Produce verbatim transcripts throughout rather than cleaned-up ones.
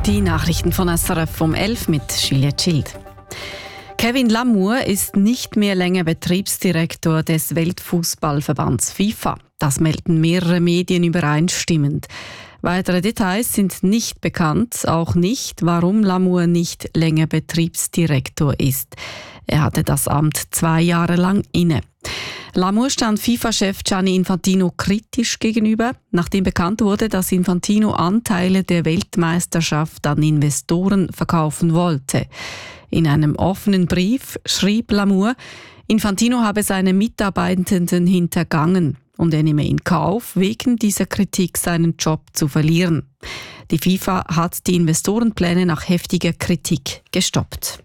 Die Nachrichten von S R F um elf mit Juliette Schild. Kevin Lamour ist nicht mehr länger Betriebsdirektor des Weltfußballverbands FIFA. Das melden mehrere Medien übereinstimmend. Weitere Details sind nicht bekannt, auch nicht, warum Lamour nicht länger Betriebsdirektor ist. Er hatte das Amt zwei Jahre lang inne. Lamour stand FIFA-Chef Gianni Infantino kritisch gegenüber, nachdem bekannt wurde, dass Infantino Anteile der Weltmeisterschaft an Investoren verkaufen wollte. In einem offenen Brief schrieb Lamour, Infantino habe seine Mitarbeitenden hintergangen und er nehme in Kauf, wegen dieser Kritik seinen Job zu verlieren. Die FIFA hat die Investorenpläne nach heftiger Kritik gestoppt.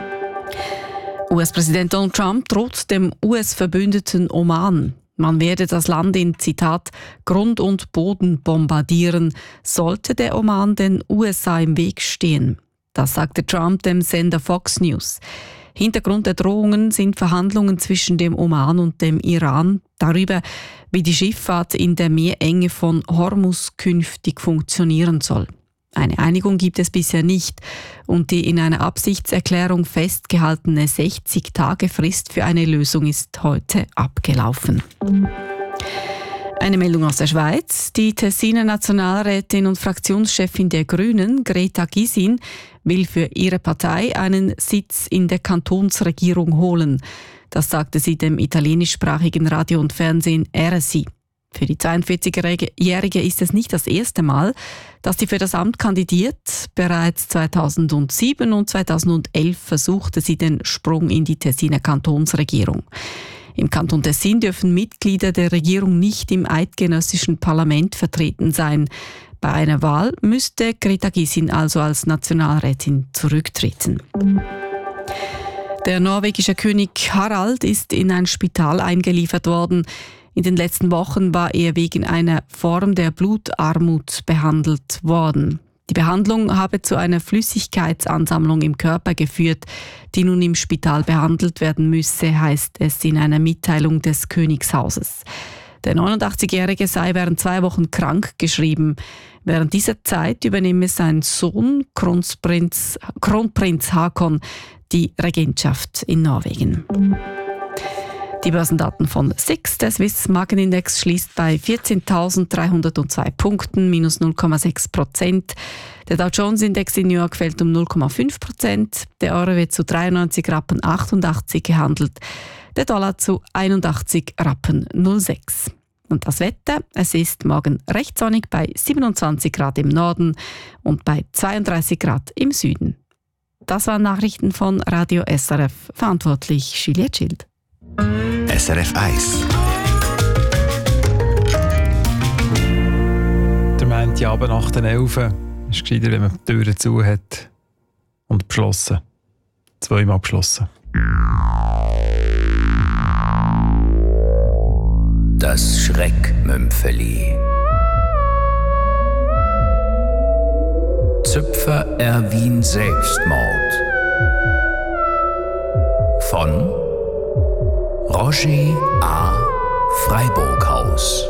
U S-Präsident Donald Trump droht dem U S-Verbündeten Oman. Man werde das Land in, Zitat, Grund und Boden bombardieren, sollte der Oman den U S A im Weg stehen. Das sagte Trump dem Sender Fox News. Hintergrund der Drohungen sind Verhandlungen zwischen dem Oman und dem Iran darüber, wie die Schifffahrt in der Meerenge von Hormuz künftig funktionieren soll. Eine Einigung gibt es bisher nicht und die in einer Absichtserklärung festgehaltene sechzig-Tage-Frist für eine Lösung ist heute abgelaufen. Eine Meldung aus der Schweiz. Die Tessiner Nationalrätin und Fraktionschefin der Grünen, Greta Gysin, will für ihre Partei einen Sitz in der Kantonsregierung holen. Das sagte sie dem italienischsprachigen Radio und Fernsehen R S I. Für die zweiundvierzigjährige ist es nicht das erste Mal, dass sie für das Amt kandidiert. Bereits zweitausendsieben und zweitausendelf versuchte sie den Sprung in die Tessiner Kantonsregierung. Im Kanton Tessin dürfen Mitglieder der Regierung nicht im eidgenössischen Parlament vertreten sein. Bei einer Wahl müsste Greta Gysin also als Nationalrätin zurücktreten. Der norwegische König Harald ist in ein Spital eingeliefert worden. In den letzten Wochen war er wegen einer Form der Blutarmut behandelt worden. Die Behandlung habe zu einer Flüssigkeitsansammlung im Körper geführt, die nun im Spital behandelt werden müsse, heißt es in einer Mitteilung des Königshauses. Der neunundachtzigjährige sei während zwei Wochen krank geschrieben. Während dieser Zeit übernehme sein Sohn, Kronprinz, Kronprinz Haakon, die Regentschaft in Norwegen. Die Börsendaten von S I X. Der Swiss Marketindex schließt bei vierzehntausenddreihundertzwei Punkten, minus null Komma sechs Prozent. Der Dow Jones Index in New York fällt um null Komma fünf Prozent. Der Euro wird zu dreiundneunzig Rappen achtundachtzig gehandelt. Der Dollar zu einundachtzig Rappen null sechs. Und das Wetter, es ist morgen recht sonnig bei siebenundzwanzig Grad im Norden und bei zweiunddreißig Grad im Süden. Das waren Nachrichten von Radio S R F, verantwortlich Juliette Schild. S R F eins. Der meint ja aber nach den Elfen ist gescheiter, wenn man die Türen zu hat und beschlossen. Zweimal beschlossen. Das Schreckmümpfeli. Züpfer Erwin Selbstmord. Von Roger A. Freiburghaus.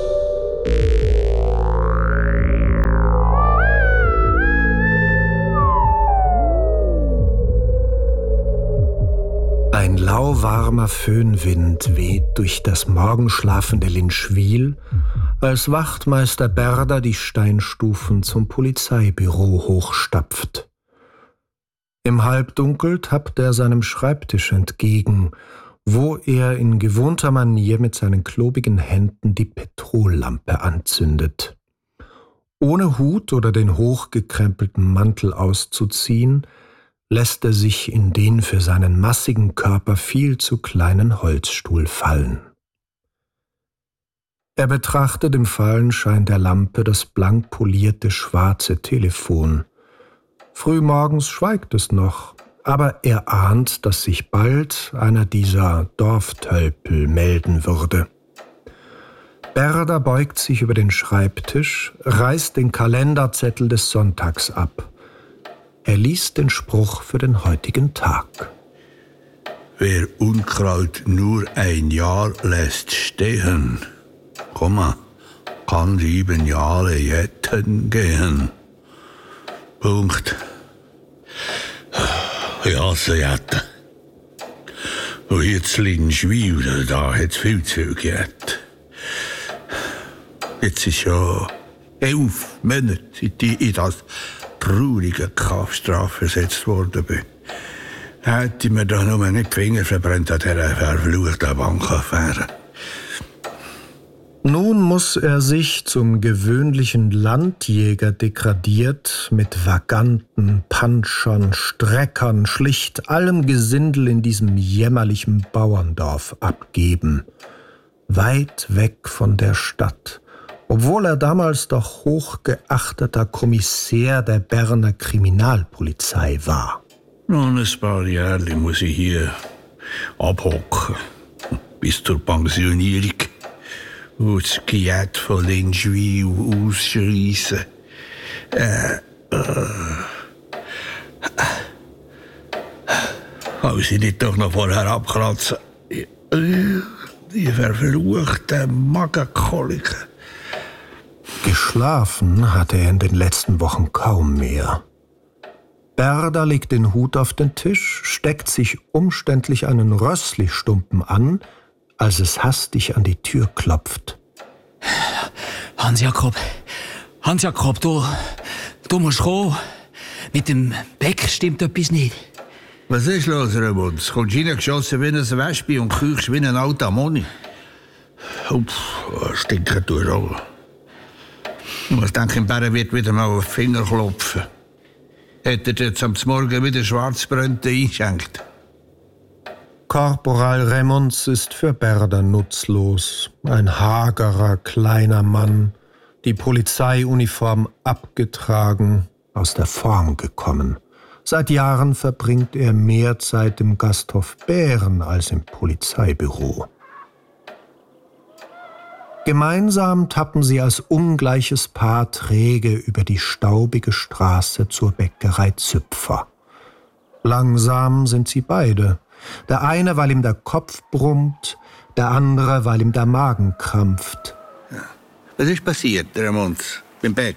Ein lauwarmer Föhnwind weht durch das morgenschlafende Linschwil, als Wachtmeister Berder die Steinstufen zum Polizeibüro hochstapft. Im Halbdunkel tappt er seinem Schreibtisch entgegen, wo er in gewohnter Manier mit seinen klobigen Händen die Petrollampe anzündet. Ohne Hut oder den hochgekrempelten Mantel auszuziehen, lässt er sich in den für seinen massigen Körper viel zu kleinen Holzstuhl fallen. Er betrachtet im Fallenschein der Lampe das blank polierte schwarze Telefon. Frühmorgens schweigt es noch, aber er ahnt, dass sich bald einer dieser Dorftölpel melden würde. Berder beugt sich über den Schreibtisch, reißt den Kalenderzettel des Sonntags ab. Er liest den Spruch für den heutigen Tag. Wer Unkraut nur ein Jahr lässt stehen, Komma, kann sieben Jahre jetten gehen. Punkt. Ich hasse Jetten. Und jetzt Linschwil, da hat es viel zu viel gegeben. Jetzt ist ja elf Monate, seit ich in das traurige Kampfstrafe versetzt worden bin. Hätte ich mir doch nur nicht die Finger verbrannt an dieser verfluchten Bankaffäre. Nun muss er sich zum gewöhnlichen Landjäger degradiert mit Vaganten, Panschern, Streckern, schlicht allem Gesindel in diesem jämmerlichen Bauerndorf abgeben. Weit weg von der Stadt, obwohl er damals doch hochgeachteter Kommissär der Berner Kriminalpolizei war. Noch ein paar Jahre muss ich hier abhocken, bis zur Pensionierung. Und das Giet von Linschwil ausschreissen. Äh, äh. Kann sie nicht doch noch vorher abkratzen? Die verfluchten Magenkoliken. Geschlafen hatte er in den letzten Wochen kaum mehr. Berda legt den Hut auf den Tisch, steckt sich umständlich einen Rösslichstumpen an, als es hastig an die Tür klopft. Hans-Jakob, Hans-Jakob, du, du musst kommen. Mit dem Beck stimmt etwas nicht. Was ist los, Ramonds? Kommst du reingeschossen wie ein Wespe und küchst wie ein alter Moni? Uff, stinken durch auch. Ich denke, im Bären wird wieder mal auf den Finger klopfen. Hat er jetzt am Morgen wieder Schwarzbrönte eingeschenkt? Korporal Remonds ist für Berda nutzlos. Ein hagerer, kleiner Mann, die Polizeiuniform abgetragen, aus der Form gekommen. Seit Jahren verbringt er mehr Zeit im Gasthof Bären als im Polizeibüro. Gemeinsam tappen sie als ungleiches Paar träge über die staubige Straße zur Bäckerei Züpfer. Langsam sind sie beide. Der eine, weil ihm der Kopf brummt, der andere, weil ihm der Magen krampft. Ja. Was ist passiert, Ramonds, beim Beck?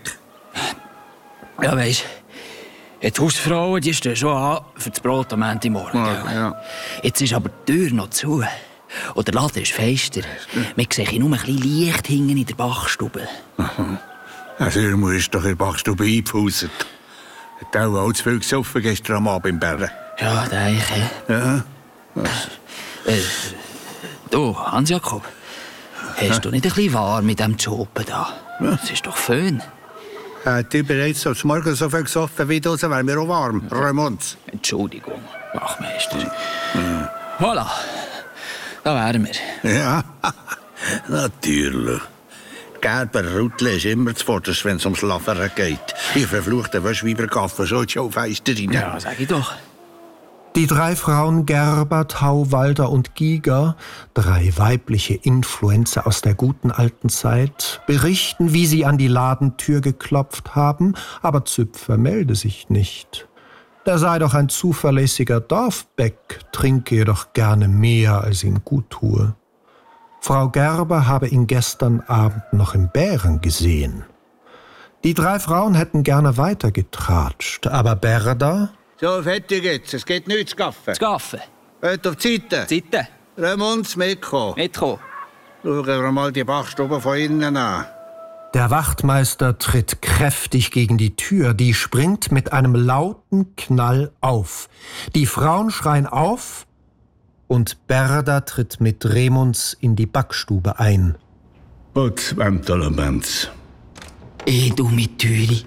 Ja, weisst, die Hausfrauen, die stehen schon an für das Brot am Montagmorgen. Ja, ja. Jetzt ist aber die Tür noch zu. Und der Laden ist feister. Man sieht nur ein bisschen Licht hinten in der Bachstube. Aha. Also, ihr musst doch in der Bachstube eingepfuset. Hat auch all zu viel gesoffen gestern am Abend im Bären. Ja, denke ich. Ja. Äh, du, Hans-Jakob, hast du nicht ein bisschen warm mit dem Job da? Es ist doch schön. Hat ihr bereits am Morgen so viel gesoffen wie du, so wäre mir auch warm. Ramonds. Entschuldigung, Wachmeister. Ja. Voilà, da wären wir. Ja, natürlich. Gerber Ruttle ist immer zuvorderst, wenn es ums Laffern geht. Ich verfluchte Wäschweibergaffer schon die Schaufensterin. Ja, sag ich doch. Die drei Frauen Gerber, Tau, Walter und Giger, drei weibliche Influencer aus der guten alten Zeit, berichten, wie sie an die Ladentür geklopft haben, aber Züpfer melde sich nicht. Der sei doch ein zuverlässiger Dorfbeck, trinke jedoch gerne mehr, als ihm gut tue. Frau Gerber habe ihn gestern Abend noch im Bären gesehen. Die drei Frauen hätten gerne weitergetratscht, aber Berda... So, fertig jetzt. Es geht nichts zu gaffen. Zu gaffen? Hört auf die Seite. Seite? Ramonds, mitkommen. Mitkommen. Schauen wir mal die Bachstube von innen an. Der Wachtmeister tritt kräftig gegen die Tür. Die springt mit einem lauten Knall auf. Die Frauen schreien auf und Berda tritt mit Remonds in die Backstube ein. Putz, Ämterlemenz. Eh, du mit Türi.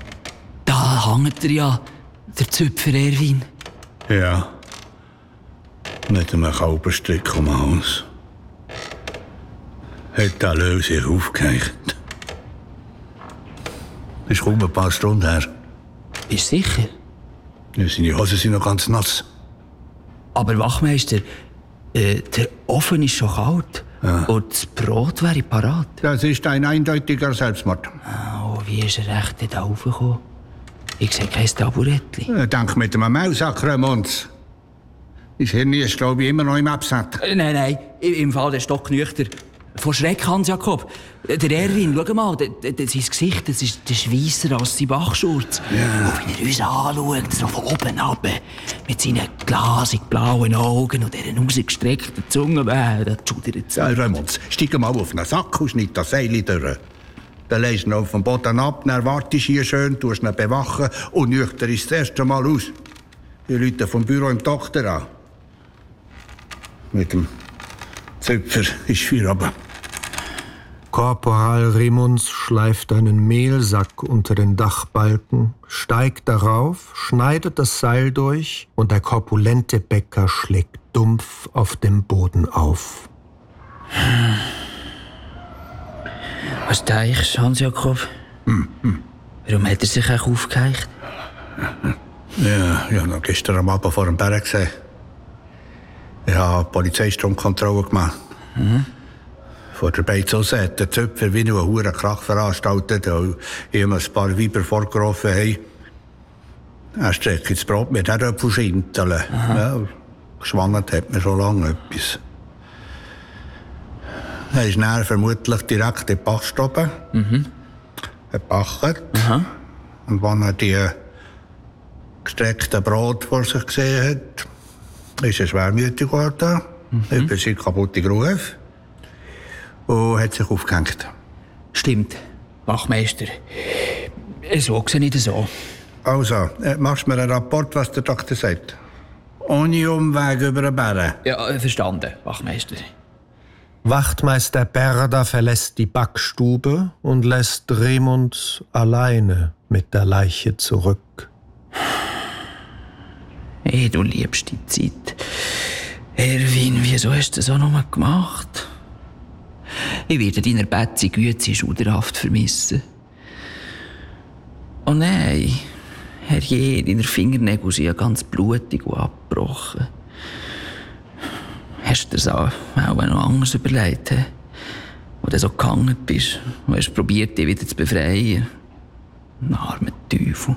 Da hängt er ja, der Züpfer Erwin. Ja. Mit einem Kalbenstrick um den Hals. Hat der Löw sich aufgehängt. Ist kaum ein paar Stunden her. Bist du sicher? Ja, seine Hosen sind noch ganz nass. Aber Wachmeister, äh, der Ofen ist schon kalt. Ja. Und das Brot wäre parat. Das ist ein eindeutiger Selbstmord. Oh, wie ist er recht da raufgekommen? Ich sehe kein Taburettli. Ja, denk mit einem Maulsack, Ramonds. Ist Hirn ist, glaube ich, immer noch im Absatz. Äh, nein, nein, im Fall der Stock nüchter. Von Schreck, Hans-Jakob. Der Erwin, schau mal, d- d- sein Gesicht, das ist, das ist weisser als sein Wachschurz. Ja. Und wie er uns anschaut, so von oben ab, mit seinen glasig blauen Augen und dieser rausgestreckten Zunge, äh, da schudert es. Ja, Raimund, steig mal auf einen Sack und schneid das Seil durch. Dann legst du ihn auf den Boden ab, dann wartest du hier schön, tust ihn bewachen und nüchterst das erste Mal aus. Die Leute vom Büro im Doktor an. Mit dem Zöpfer ist Feierabend. Korporal Rimunz schleift einen Mehlsack unter den Dachbalken, steigt darauf, schneidet das Seil durch und der korpulente Bäcker schlägt dumpf auf dem Boden auf. Was denkst du, Hans-Jakob? Hm, hm. Warum hat er sich auch aufgeheicht? Ja, ich habe noch gestern am Abend vor dem Berg gesehen. Ich habe Polizeistromkontrolle gemacht. Mhm. Vor der Beiz hat der Zöpfer wie nur einen hohen Krach veranstaltet, weil ihm ein paar Weiber vorgerufen haben. Er streckt das Brot mit der Apfelschinteln. Ja, geschwangert hat man schon lange etwas. Er ist dann vermutlich direkt in die Bachstube. Mhm. Er backt. Und wenn er die gestreckte Brot vor sich gesehen hat, ist er schwermütig geworden, mhm. über seinen kaputten Ruf und hat sich aufgehängt. Stimmt, Wachmeister. So sehe ich das so. Also, machst du mir einen Rapport, was der Doktor sagt? Ohne Umweg über den Berg. Ja, verstanden, Wachmeister. Wachtmeister Berder verlässt die Backstube und lässt Remund alleine mit der Leiche zurück. Hey, du liebst die Zeit. Erwin, wieso hast du das auch noch mal gemacht? Ich werde deiner Betzi Güte schauderhaft vermissen. Oh nein, herrje, deine Fingernägel sind ja ganz blutig und abgebrochen. Hast du dir das auch noch anders überlegt, he? Wo du so gehangen bist und hast probiert, dich wieder zu befreien? Ein armer Teufel.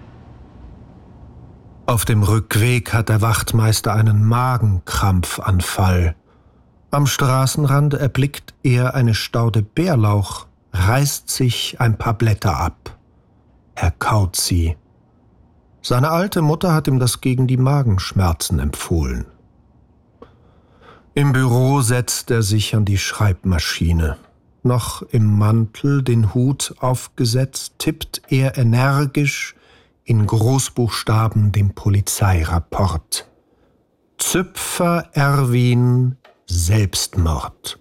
Auf dem Rückweg hat der Wachtmeister einen Magenkrampfanfall. Am Straßenrand erblickt er eine Staude Bärlauch, reißt sich ein paar Blätter ab. Er kaut sie. Seine alte Mutter hat ihm das gegen die Magenschmerzen empfohlen. Im Büro setzt er sich an die Schreibmaschine. Noch im Mantel, den Hut aufgesetzt, tippt er energisch in Großbuchstaben den Polizeirapport. Züpfer Erwin, Selbstmord.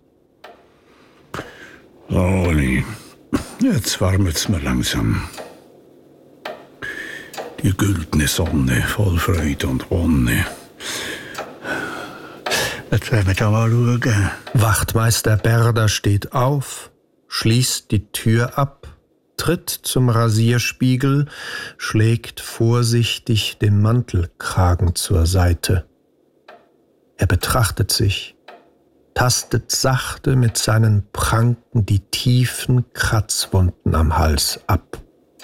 Oli, jetzt wärmet's mir langsam. Die güldene Sonne, voll Freude und Wonne. Jetzt werden wir da mal schauen. Wachtmeister Berder steht auf, schließt die Tür ab, tritt zum Rasierspiegel, schlägt vorsichtig den Mantelkragen zur Seite. Er betrachtet sich, tastet sachte mit seinen Pranken die tiefen Kratzwunden am Hals ab.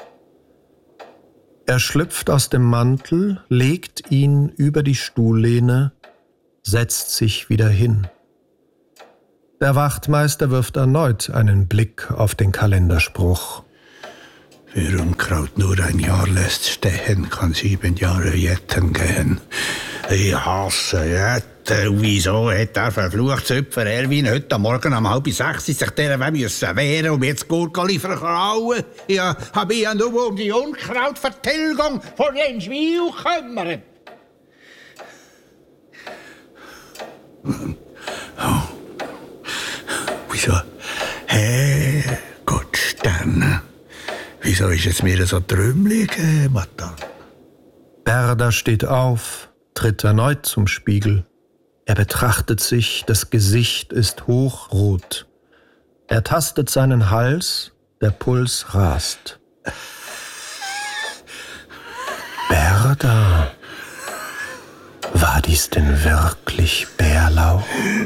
Er schlüpft aus dem Mantel, legt ihn über die Stuhllehne, setzt sich wieder hin. Der Wachtmeister wirft erneut einen Blick auf den Kalenderspruch. Wer Unkraut nur ein Jahr lässt stehen, kann sieben Jahre jetten gehen. Ich hasse Jetten. Wieso hat der verfluchte Zöpfer Erwin heute Morgen um halb sechs sich dieser müssen wehren und mir das Gurkeli verklauen? Ich habe mich ja nur um die Unkrautvertilgung von den Schwein gekümmert. Oh. Wieso? Herrgott Sterne. Wieso ist es mir so trümmelig, Matan? Berder steht auf, tritt erneut zum Spiegel. Er betrachtet sich, das Gesicht ist hochrot. Er tastet seinen Hals, der Puls rast. Berder, war dies denn wirklich Bärlauch?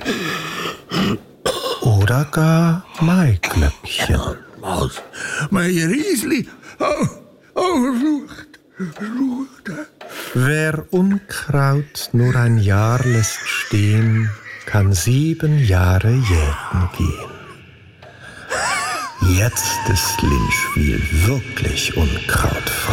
Oder gar Maiglöckchen? Was? Mein Riesli? Oh, oh, verflucht, verflucht. Wer Unkraut nur ein Jahr lässt stehen, kann sieben Jahre jäten gehen. Jetzt ist Linschwil wirklich unkrautfrei.